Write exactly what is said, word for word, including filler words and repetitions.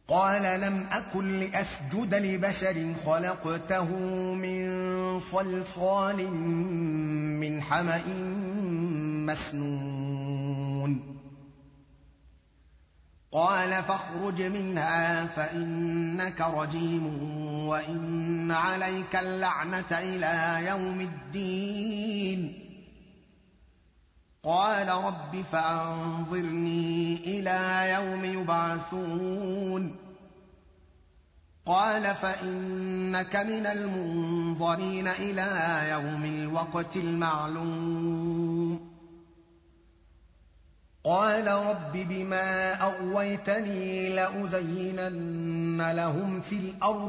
قال لم أكن لأسجد لبشر خلقته من صلصال من حمأ مسنون قال فاخرج منها فإنك رجيم وإن عليك اللعنة إلى يوم الدين قال رب فأنظرني إلى يوم يبعثون قال فإنك من المنظرين إلى يوم الوقت المعلوم قال رب بما أغويتني لأزينن لهم في الأرض